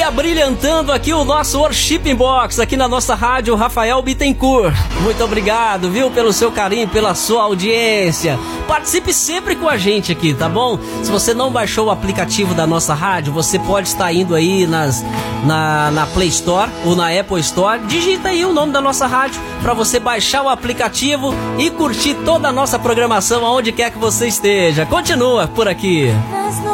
abrilhantando aqui o nosso Worship Box, aqui na nossa rádio, Rafael Bittencourt. Muito obrigado, viu, pelo seu carinho, pela sua audiência. Participe sempre com a gente aqui, tá bom? Se você não baixou o aplicativo da nossa rádio, você pode estar indo aí na Play Store ou na Apple Store. Digita aí o nome da nossa rádio para você baixar o aplicativo e curtir toda a nossa programação aonde quer que você esteja. Continua por aqui.